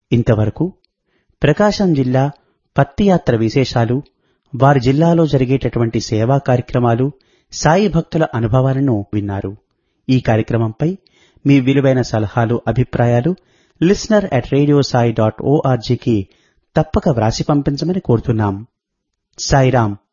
ఇంతవరకు ప్రకాశం జిల్లా పత్తి యాత్ర విశేషాలు, వారి జిల్లాలో జరిగేటటువంటి సేవా కార్యక్రమాలు, సాయి భక్తుల అనుభవాలను విన్నారు. ఈ కార్యక్రమంపై మీ విలువైన సలహాలు, అభిప్రాయాలు listener@radiosai.org కి తప్పక వ్రాసి పంపించమని కోరుతున్నాం. సాయిరాం.